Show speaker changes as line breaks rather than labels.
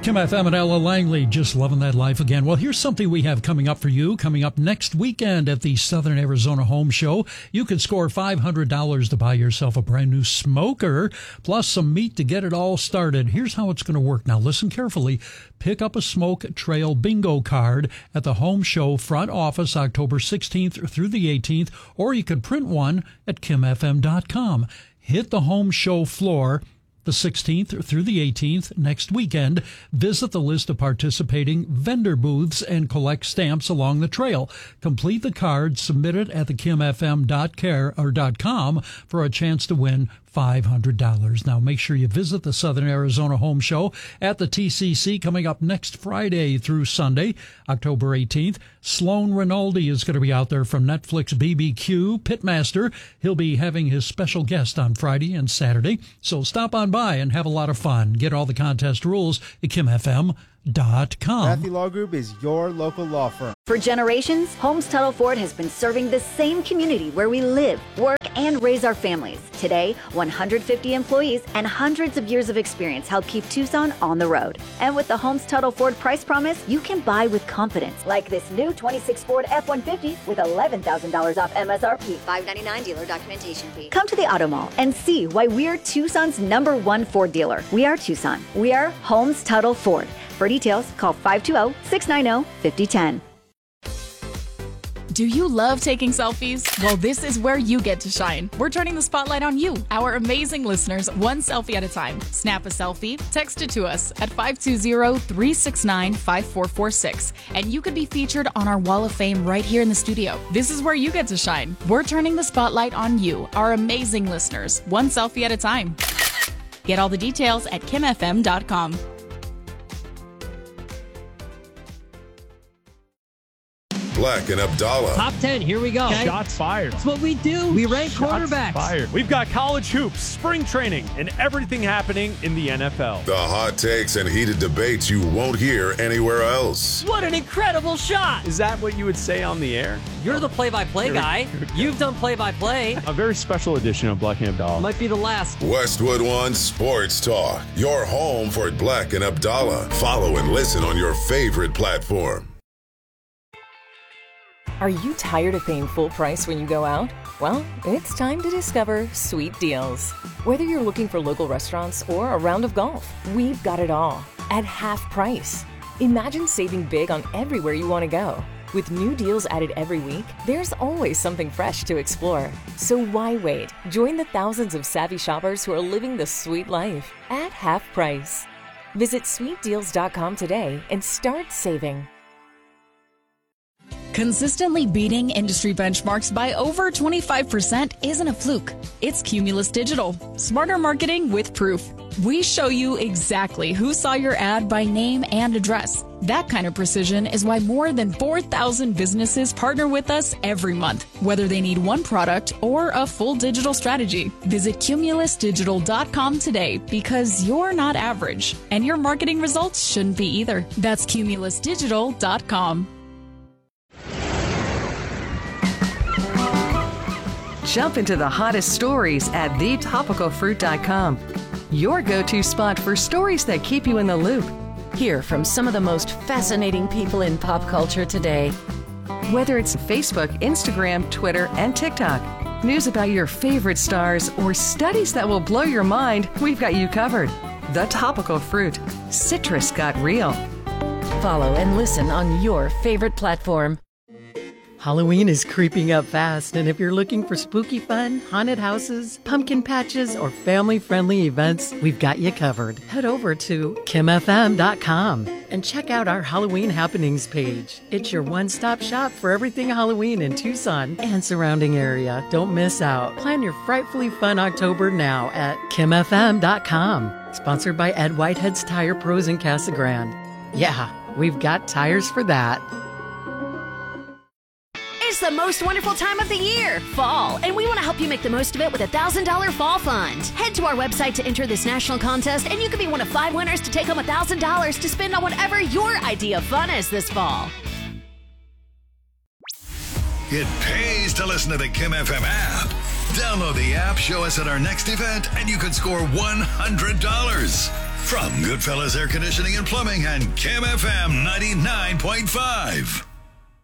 Kim FM and Ella Langley, just loving that life again. Well, here's something we have coming up for you. Coming up next weekend at the Southern Arizona Home Show, you can score $500 to buy yourself a brand new smoker, plus some meat to get it all started. Here's how it's going to work. Now, listen carefully. Pick up a Smoke Trail bingo card at the Home Show front office October 16th through the 18th, or you can print one at kimfm.com. Hit the Home Show floor the 16th through the 18th next weekend. Visit the list of participating vendor booths and collect stamps along the trail. Complete the card, submit it at the kimfm.com for a chance to win $500. Now, make sure you visit the Southern Arizona Home Show at the TCC coming up next Friday through Sunday, October 18th. Sloan Rinaldi is going to be out there from Netflix BBQ Pitmaster. He'll be having his special guest on Friday and Saturday. So stop on by and have a lot of fun. Get all the contest rules at kimfm.com.
Matthew Law Group is your local law firm.
For generations, Holmes Tuttle Ford has been serving the same community where we live, work, and raise our families. Today, 150 employees and hundreds of years of experience help keep Tucson on the road. And with the Holmes Tuttle Ford price promise, you can buy with confidence. Like this new 26 Ford F-150 with $11,000 off MSRP.
$599 dealer documentation fee.
Come to the Auto Mall and see why we're Tucson's #1 Ford dealer. We are Tucson. We are Holmes Tuttle Ford. For details, call 520-690-5010.
Do you love taking selfies? Well, this is where you get to shine. We're turning the spotlight on you, our amazing listeners, one selfie at a time. Snap a selfie, text it to us at 520-369-5446, and you could be featured on our Wall of Fame right here in the studio. This is where you get to shine. We're turning the spotlight on you, our amazing listeners, one selfie at a time. Get all the details at kimfm.com.
Black and Abdallah.
Top 10, here we go.
Okay. Shots fired.
That's what we do. We rank quarterbacks.
Fired. We've got college hoops, spring training, and everything happening in the NFL.
The hot takes and heated debates you won't hear anywhere else.
What an incredible shot.
Is that what you would say on the air?
You're the play-by-play guy. You've done play-by-play.
A very special edition of Black and Abdallah.
Might be the last.
Westwood One Sports Talk. Your home for Black and Abdallah. Follow and listen on your favorite platform.
Are you tired of paying full price when you go out? Well, it's time to discover Sweet Deals. Whether you're looking for local restaurants or a round of golf, we've got it all at half price. Imagine saving big on everywhere you want to go. With new deals added every week, there's always something fresh to explore. So why wait? Join the thousands of savvy shoppers who are living the sweet life at half price. Visit sweetdeals.com today and start saving.
Consistently beating industry benchmarks by over 25% isn't a fluke. It's Cumulus Digital. Smarter marketing with proof. We show you exactly who saw your ad by name and address. That kind of precision is why more than 4,000 businesses partner with us every month, whether they need one product or a full digital strategy. Visit cumulusdigital.com today because you're not average, and your marketing results shouldn't be either. That's cumulusdigital.com.
Jump into the hottest stories at thetopicalfruit.com. Your go-to spot for stories that keep you in the loop. Hear from some of the most fascinating people in pop culture today. Whether it's Facebook, Instagram, Twitter, and TikTok, news about your favorite stars, or studies that will blow your mind, we've got you covered. The Topical Fruit. Citrus got real.
Follow and listen on your favorite platform.
Halloween is creeping up fast, and if you're looking for spooky fun, haunted houses, pumpkin patches, or family-friendly events, we've got you covered. Head over to kimfm.com and check out our Halloween happenings page. It's your one-stop shop for everything Halloween in Tucson and surrounding area. Don't miss out. Plan your frightfully fun October now at kimfm.com. Sponsored by Ed Whitehead's Tire Pros in Casa Grande. Yeah, we've got tires for that.
It's the most wonderful time of the year, fall, and we want to help you make the most of it with a $1,000 fall fund. Head to our website to enter this national contest, and you could be one of 5 winners to take home $1,000 to spend on whatever your idea of fun is this fall.
It pays to listen to the Kim FM app. Download the app, show us at our next event, and you could score $100. From Goodfellas Air Conditioning and Plumbing and Kim FM 99.5.